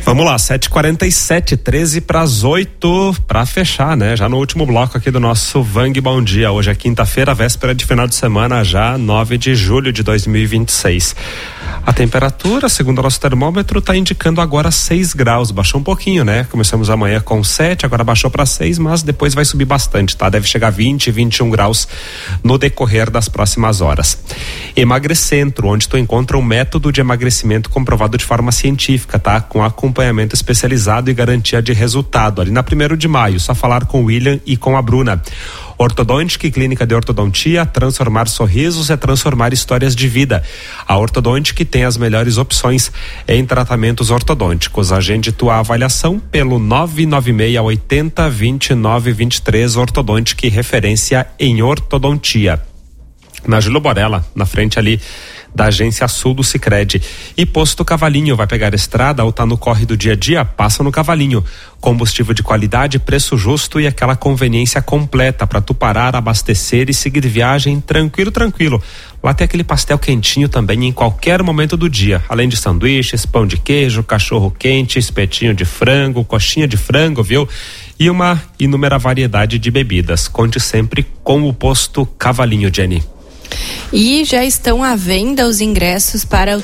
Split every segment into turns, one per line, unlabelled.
Vamos lá, 7h47, 13 para as 8, para fechar, né? Já no último bloco aqui do nosso Vang Bom Dia. Hoje é quinta-feira, véspera de final de semana, já 9 de julho de 2026. A temperatura, segundo o nosso termômetro, está indicando agora 6 graus. Baixou um pouquinho, né? Começamos amanhã com 7, agora baixou para 6, mas depois vai subir bastante, tá? Deve chegar a 20, 21 graus no decorrer das próximas horas. Emagrecentro, onde tu encontra um método de emagrecimento comprovado de forma científica, tá? Com acompanhamento especializado e garantia de resultado. Ali na 1º de maio, só falar com o William e com a Bruna. Ortodontic, clínica de ortodontia. Transformar sorrisos é transformar histórias de vida. A Ortodontic tem as melhores opções em tratamentos ortodônticos. Agende tua avaliação pelo 996 80 29 23. Ortodontic, referência em ortodontia. Na Júlio Borella, na frente ali da agência Sul do Sicredi. E Posto Cavalinho, vai pegar estrada ou tá no corre do dia a dia? Passa no Cavalinho. Combustível de qualidade, preço justo e aquela conveniência completa para tu parar, abastecer e seguir viagem tranquilo. Lá tem aquele pastel quentinho também em qualquer momento do dia, além de sanduíches, pão de queijo, cachorro quente, espetinho de frango, coxinha de frango, viu? E uma inúmera variedade de bebidas. Conte sempre com o Posto Cavalinho, Jenny.
E já estão à venda os ingressos para o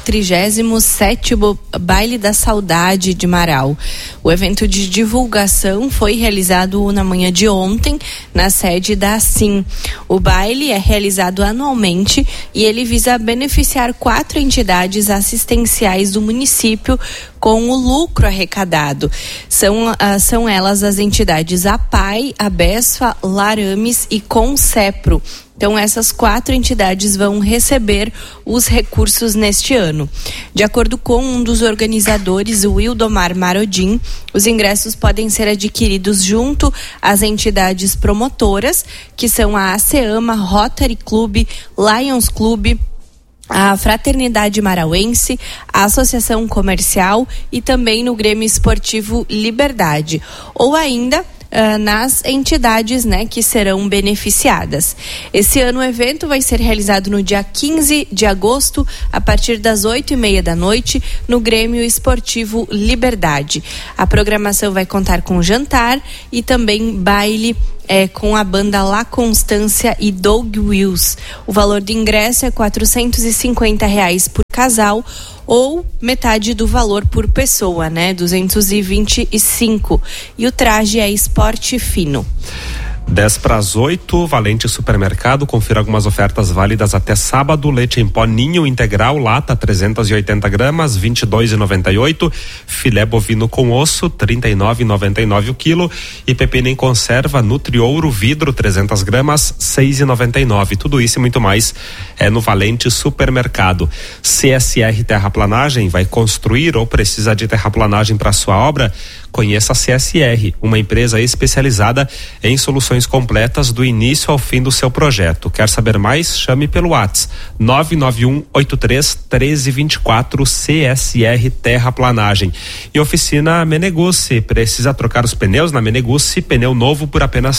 37º Baile da Saudade de Marau. O evento de divulgação foi realizado na manhã de ontem, na sede da ASIM. O baile é realizado anualmente e ele visa beneficiar 4 entidades assistenciais do município com o lucro arrecadado. São elas as entidades APAI, ABESFA, Larames e Concepro. Então, essas 4 entidades vão receber os recursos neste ano. De acordo com um dos organizadores, o Wildomar Marodin, os ingressos podem ser adquiridos junto às entidades promotoras, que são a ASEAMA, Rotary Club, Lions Club, a Fraternidade Marauense, a Associação Comercial e também no Grêmio Esportivo Liberdade. Ou ainda nas entidades, né, que serão beneficiadas. Esse ano o evento vai ser realizado no dia 15 de agosto, a partir das 8h30 da noite, no Grêmio Esportivo Liberdade. A programação vai contar com jantar e também baile com a banda La Constância e Doug Wills. O valor do ingresso é R$450 por casal ou metade do valor por pessoa, né? 225. E o traje é esporte fino.
10 para as 8, Valente Supermercado, confira algumas ofertas válidas até sábado. Leite em pó Ninho integral, lata 380 gramas, 22,98. Filé bovino com osso, 39,99 o quilo. E pepino em conserva, Nutriouro vidro 300 gramas, 6,99. Tudo isso e muito mais é no Valente Supermercado. CSR Terraplanagem, vai construir ou precisa de terraplanagem para sua obra? Conheça a CSR, uma empresa especializada em soluções completas do início ao fim do seu projeto. Quer saber mais? Chame pelo WhatsApp 991831324 CSR Terraplanagem. E oficina Meneguzzi, precisa trocar os pneus na Meneguzzi, pneu novo por apenas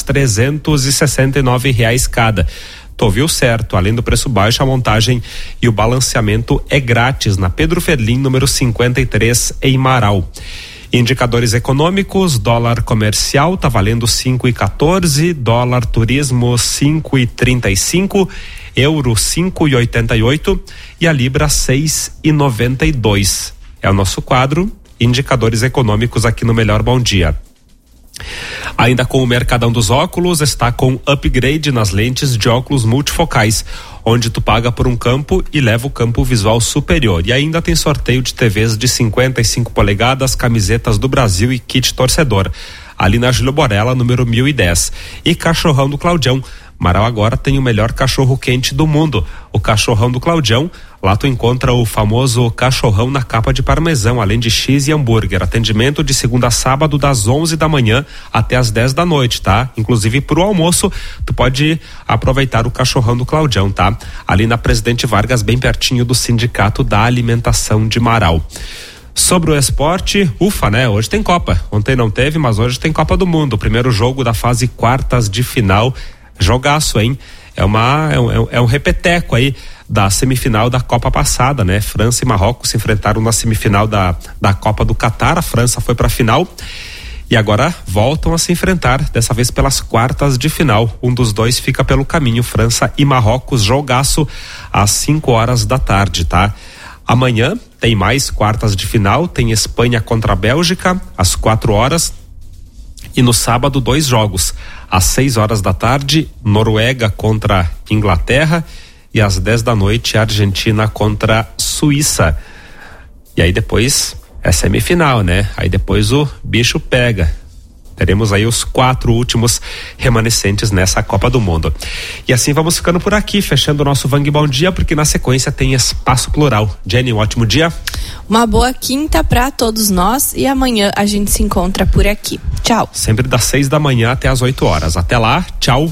R$369 cada. Tu ouviu certo, além do preço baixo, a montagem e o balanceamento é grátis na Pedro Ferlim, número 53, em Marau. Indicadores econômicos, dólar comercial tá valendo 5,14, dólar turismo 5,35, euro 5,88 e a libra 6,92. É o nosso quadro Indicadores Econômicos aqui no Melhor Bom Dia. Ainda com o Mercadão dos Óculos, está com upgrade nas lentes de óculos multifocais, onde tu paga por um campo e leva o campo visual superior. E ainda tem sorteio de TVs de 55 polegadas, camisetas do Brasil e kit torcedor. Ali na Júlio Borella, número 1010. E Cachorrão do Claudião. Marau agora tem o melhor cachorro quente do mundo, o Cachorrão do Claudião. Lá tu encontra o famoso cachorrão na capa de parmesão, além de X e hambúrguer. Atendimento de segunda a sábado das 11 da manhã até as 10 da noite, tá? Inclusive pro almoço tu pode aproveitar o Cachorrão do Claudião, tá? Ali na Presidente Vargas, bem pertinho do Sindicato da Alimentação de Marau. Sobre o esporte, ufa, né? Hoje tem Copa. Ontem não teve, mas hoje tem Copa do Mundo. O primeiro jogo da fase quartas de final. Jogaço, hein? É um repeteco aí. da semifinal da Copa passada, né? França e Marrocos se enfrentaram na semifinal da Copa do Catar. A França foi para a final e agora voltam a se enfrentar, dessa vez pelas quartas de final. Um dos dois fica pelo caminho, França e Marrocos, jogaço às 5 horas da tarde, tá? Amanhã tem mais quartas de final, tem Espanha contra a Bélgica às 4 horas e no sábado 2 jogos, às 6 horas da tarde, Noruega contra Inglaterra e às 10 da noite, Argentina contra Suíça. E aí depois é semifinal, né? Aí depois o bicho pega. Teremos aí os 4 últimos remanescentes nessa Copa do Mundo. E assim vamos ficando por aqui, fechando o nosso Vang Bom Dia, porque na sequência tem Espaço Plural. Jenny, um ótimo dia.
Uma boa quinta para todos nós e amanhã a gente se encontra por aqui. Tchau.
Sempre das 6 da manhã até as 8 horas. Até lá, tchau.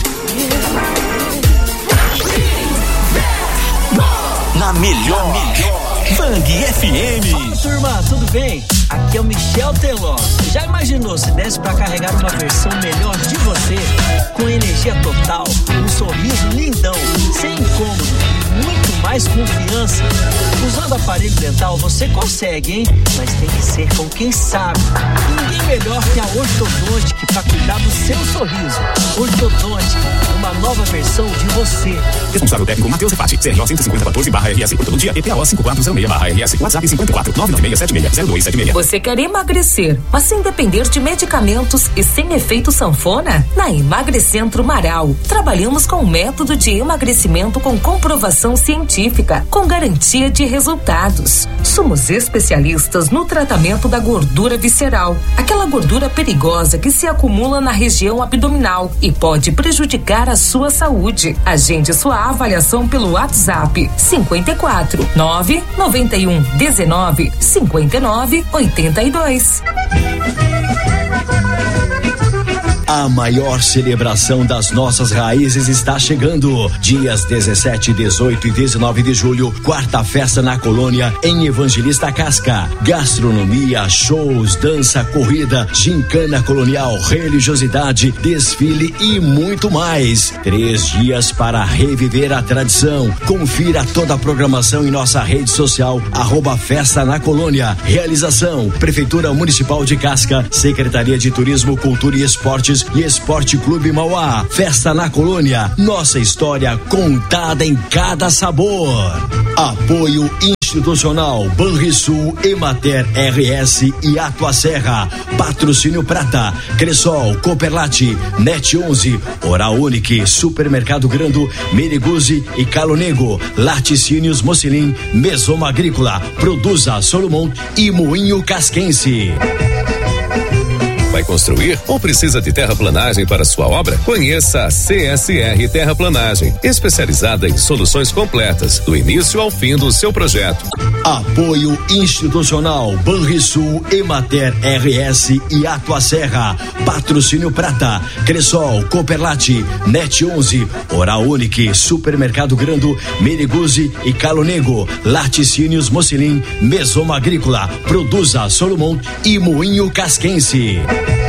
Na melhor Vang FM.
Fala, turma, tudo bem? Aqui é o Michel Teló. Já imaginou se desse pra carregar uma versão melhor de você? Com energia total, um sorriso lindão, sem incômodo e muito mais confiança. Usando aparelho dental você consegue, hein? Mas tem que ser com quem sabe. Ninguém melhor que a Ortodontic pra cuidar do seu sorriso. Ortodontic, uma nova versão de você.
Responsável técnico Matheus Repati, CRO 15014/RS Ortodontia, EPAO 5406/RS, WhatsApp 54 996760276.
Você quer emagrecer, mas sem depender de medicamentos e sem efeito sanfona? Na Emagrecentro Marau, trabalhamos com um método de emagrecimento com comprovação científica, com garantia de resultados. Somos especialistas no tratamento da gordura visceral, aquela gordura perigosa que se acumula na região abdominal e pode prejudicar a sua saúde. Agende sua avaliação pelo WhatsApp 54 991 19 59 82.
A maior celebração das nossas raízes está chegando. Dias 17, 18 e 19 de julho, quarta festa na Colônia, em Evangelista Casca. Gastronomia, shows, dança, corrida, gincana colonial, religiosidade, desfile e muito mais. 3 dias para reviver a tradição. Confira toda a programação em nossa rede social, @Festa na Colônia. Realização: Prefeitura Municipal de Casca, Secretaria de Turismo, Cultura e Esportes e Esporte Clube Mauá. Festa na Colônia, nossa história contada em cada sabor. Apoio institucional: Banrisul, Emater RS e Atua Serra. Patrocínio Prata, Cressol, Cooperlate, Net 11, Oral Unique, Supermercado Grando, Meriguzi e Calonego, Laticínios Mocilin, Mesoma Agrícola, Produza Solomon e Moinho Casquense.
Vai construir ou precisa de terraplanagem para sua obra? Conheça a CSR Terraplanagem, especializada em soluções completas, do início ao fim do seu projeto.
Apoio institucional: Banrisul, Emater RS e Atua Serra. Patrocínio Prata, Cressol, Cooperlate, Net 11, Oral Unique, Supermercado Grando, Meriguzi e Calonego, Laticínios Mocilin, Mesoma Agrícola, Produza Solomon e Moinho Casquense.